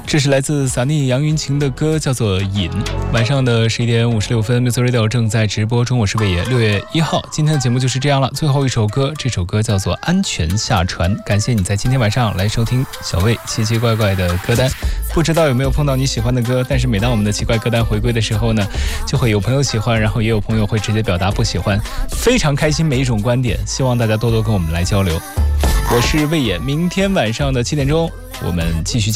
这是来自撒尼杨云晴的歌，叫做《瘾》。晚上的11点56分 Music Radio 正在直播中，我是魏野。6月1号，今天的节目就是这样了。最后一首歌，这首歌叫做《安全下船》。感谢你在今天晚上来收听小魏奇奇怪怪的歌单。不知道有没有碰到你喜欢的歌，但是每当我们的奇怪歌单回归的时候呢，就会有朋友喜欢，然后也有朋友会直接表达不喜欢。非常开心每一种观点，希望大家多多跟我们来交流。我是魏野，明天晚上的7点钟我们继续见。